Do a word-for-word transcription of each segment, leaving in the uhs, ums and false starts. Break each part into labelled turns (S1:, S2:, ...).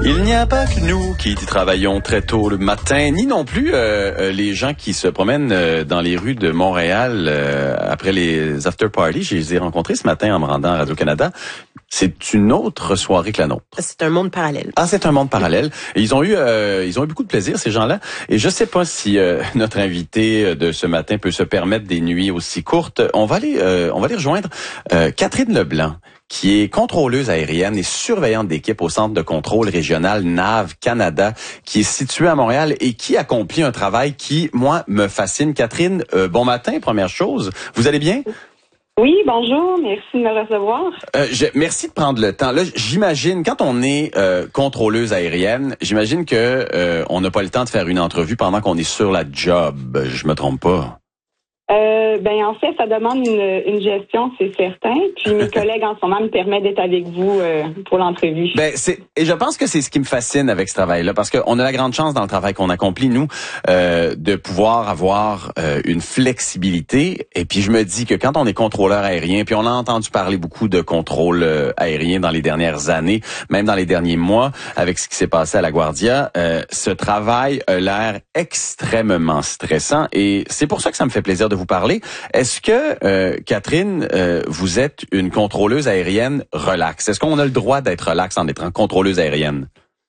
S1: Il n'y a pas que nous qui travaillons très tôt le matin, ni non plus euh, les gens qui se promènent euh, dans les rues de Montréal euh, après les after-parties. Je les ai rencontrés ce matin en me rendant à Radio-Canada. C'est une autre soirée que la nôtre.
S2: C'est un monde parallèle.
S1: Ah, c'est un monde parallèle. Et ils ont eu, euh, ils ont eu beaucoup de plaisir, ces gens-là. Et je sais pas si euh, notre invité de ce matin peut se permettre des nuits aussi courtes. On va aller, euh, on va aller rejoindre euh, Catherine Leblanc, qui est contrôleuse aérienne et surveillante d'équipe au Centre de contrôle régional N A V Canada, qui est situé à Montréal et qui accomplit un travail qui, moi, me fascine. Catherine, euh, bon matin, première chose. Vous allez bien?
S3: Oui, bonjour, merci de me recevoir.
S1: Euh, je, merci de prendre le temps. Là, j'imagine, quand on est euh, contrôleuse aérienne, j'imagine que euh, on n'a pas le temps de faire une entrevue pendant qu'on est sur la job. Je me trompe pas?
S3: Euh, ben en fait, ça demande une, une gestion, c'est certain. Puis mes collègues en ce moment me permettent d'être avec vous euh, pour l'entrevue.
S1: Ben c'est et je pense que c'est ce qui me fascine avec ce travail-là, parce qu'on a la grande chance dans le travail qu'on accomplit nous euh, de pouvoir avoir euh, une flexibilité. Et puis je me dis que quand on est contrôleur aérien, puis on a entendu parler beaucoup de contrôle euh, aérien dans les dernières années, même dans les derniers mois, avec ce qui s'est passé à LaGuardia, euh, ce travail a l'air extrêmement stressant. Et c'est pour ça que ça me fait plaisir de vous parler. Est-ce que, euh, Catherine, euh, vous êtes une contrôleuse aérienne relax? Est-ce qu'on a le droit d'être relax en étant contrôleuse aérienne?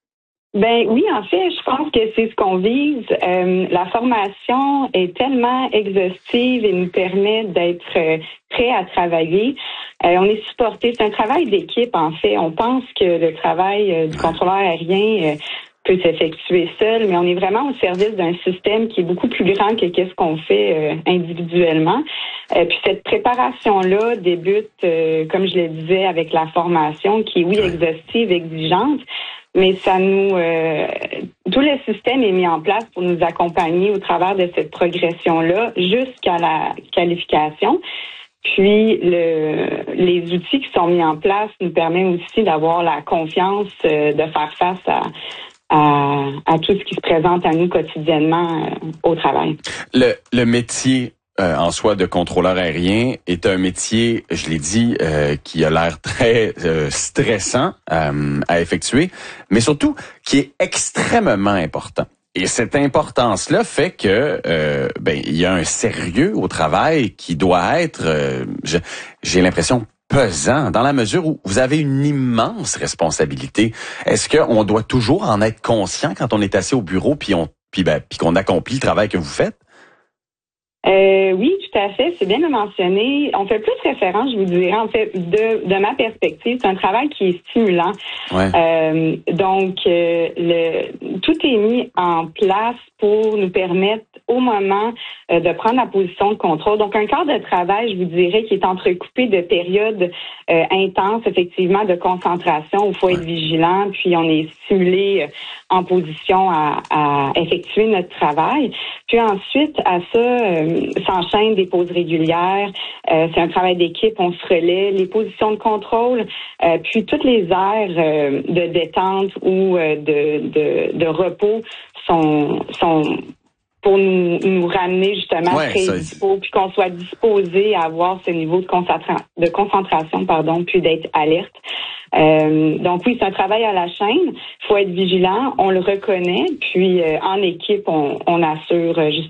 S3: Ben oui, en fait, je pense que c'est ce qu'on vise. Euh, la formation est tellement exhaustive et nous permet d'être euh, prêts à travailler. Euh, on est supporté. C'est un travail d'équipe, en fait. On pense que le travail euh, du contrôleur aérien... Euh, peut s'effectuer seul, mais on est vraiment au service d'un système qui est beaucoup plus grand que qu'est-ce qu'on fait euh, individuellement. Euh, puis cette préparation-là débute, euh, comme je le disais, avec la formation qui est, oui, exhaustive, exigeante, mais ça nous... Euh, tout le système est mis en place pour nous accompagner au travers de cette progression-là jusqu'à la qualification. Puis le, les outils qui sont mis en place nous permettent aussi d'avoir la confiance euh, de faire face à À, à tout ce qui se présente à nous quotidiennement euh, au travail.
S1: Le, le métier euh, en soi de contrôleur aérien est un métier, je l'ai dit, euh, qui a l'air très euh, stressant euh, à effectuer, mais surtout qui est extrêmement important. Et cette importance-là fait que euh, ben il y a un sérieux au travail qui doit être, euh, je, j'ai l'impression, pesant, dans la mesure où vous avez une immense responsabilité. Est-ce qu'on doit toujours en être conscient quand on est assis au bureau puis on puis ben puis qu'on accomplit le travail que vous faites?
S3: Euh, oui, tout à fait. C'est bien de mentionner. On fait plus référence, je vous dirais, en fait, de, de ma perspective, c'est un travail qui est stimulant.
S1: Ouais.
S3: Euh, donc, euh, le, tout est mis en place pour nous permettre au moment euh, de prendre la position de contrôle. Donc, un quart de travail, je vous dirais, qui est entrecoupé de périodes euh, intenses, effectivement, de concentration où il faut être vigilant, puis on est stimulé euh, en position à, à effectuer notre travail. Puis ensuite, à ça, euh, s'enchaînent des pauses régulières. Euh, c'est un travail d'équipe, on se relaie, les positions de contrôle, euh, puis toutes les aires euh, de détente ou euh, de, de, de repos sont, sont pour nous, nous ramener justement
S1: ouais,
S3: très dispo, puis qu'on soit disposé à avoir ce niveau de, concentra- de concentration, pardon, puis d'être alerte. Euh, donc oui, c'est un travail à la chaîne. Il faut être vigilant, on le reconnaît, puis euh, en équipe, on, on assure euh, justement